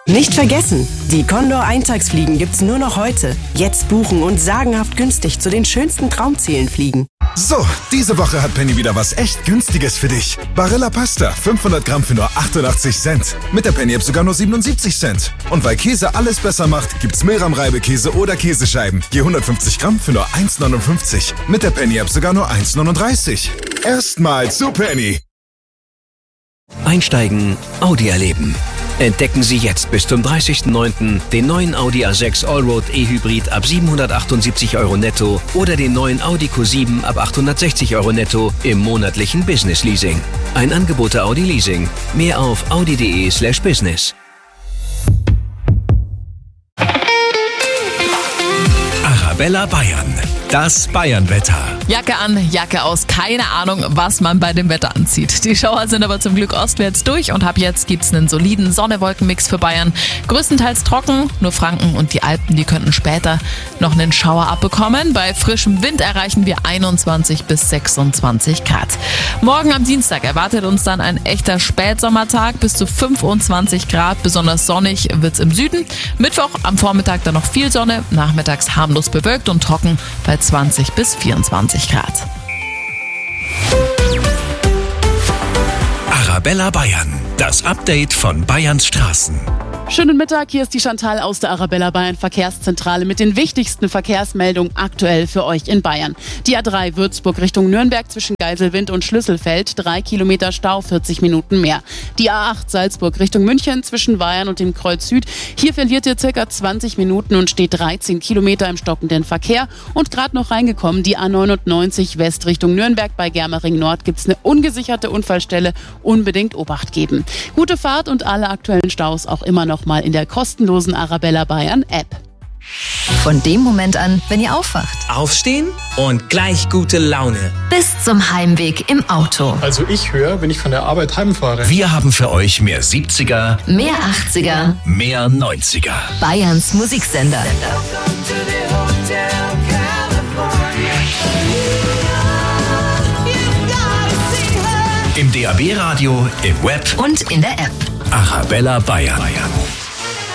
Nicht vergessen, die Condor Eintagsfliegen gibt's nur noch heute. Jetzt buchen und sagenhaft günstig zu den schönsten Traumzielen fliegen. So, diese Woche hat Penny wieder was echt Günstiges für dich. Barilla Pasta, 500 Gramm für nur 88 Cent. Mit der Penny-App sogar nur 77 Cent. Und weil Käse alles besser macht, gibt's Mehlrahm-Reibekäse oder Käsescheiben. Je 150 Gramm für nur 1,59. Mit der Penny-App sogar nur 1,39. Erstmal zu Penny. Einsteigen, Audi erleben. Entdecken Sie jetzt bis zum 30.09. den neuen Audi A6 Allroad E-Hybrid ab 778 € netto oder den neuen Audi Q7 ab 860 € netto im monatlichen Business Leasing. Ein Angebot der Audi Leasing. Mehr auf audi.de/business. Arabella Bayern. Das Bayern-Wetter. Jacke an, Jacke aus. Keine Ahnung, was man bei dem Wetter anzieht. Die Schauer sind aber zum Glück ostwärts durch und ab jetzt gibt's einen soliden Sonne-Wolken-Mix für Bayern. Größtenteils trocken, nur Franken und die Alpen, die könnten später noch einen Schauer abbekommen. Bei frischem Wind erreichen wir 21 bis 26 Grad. Morgen am Dienstag erwartet uns dann ein echter Spätsommertag bis zu 25 Grad. Besonders sonnig wird's im Süden. Mittwoch am Vormittag dann noch viel Sonne, nachmittags harmlos bewölkt und trocken bei 20 bis 24 Grad. Arabella Bayern. Das Update von Bayerns Straßen. Schönen Mittag, hier ist die Chantal aus der Arabella Bayern Verkehrszentrale mit den wichtigsten Verkehrsmeldungen aktuell für euch in Bayern. Die A3 Würzburg Richtung Nürnberg zwischen Geiselwind und Schlüsselfeld, 3 Kilometer Stau, 40 Minuten mehr. Die A8 Salzburg Richtung München zwischen Bayern und dem Kreuz Süd. Hier verliert ihr circa 20 Minuten und steht 13 Kilometer im stockenden Verkehr. Und gerade noch reingekommen, die A99 West Richtung Nürnberg bei Germering Nord gibt's eine ungesicherte Unfallstelle. Unbedingt Obacht geben. Gute Fahrt und alle aktuellen Staus auch immer noch mal in der kostenlosen Arabella Bayern App. Von dem Moment an, wenn ihr aufwacht. Aufstehen und gleich gute Laune. Bis zum Heimweg im Auto. Also ich höre, wenn ich von der Arbeit heimfahre. Wir haben für euch mehr 70er, Mehr 80er, mehr 90er. Bayerns Musiksender. Im DAB-Radio, im Web Und in der App. Arabella Bayern.